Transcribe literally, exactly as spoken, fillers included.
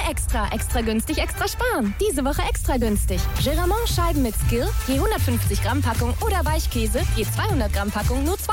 Extra, extra günstig, extra sparen. Diese Woche extra günstig. Geramont Scheiben mit Skill, je hundertfünfzig Gramm Packung oder Weichkäse, je zweihundert Gramm Packung nur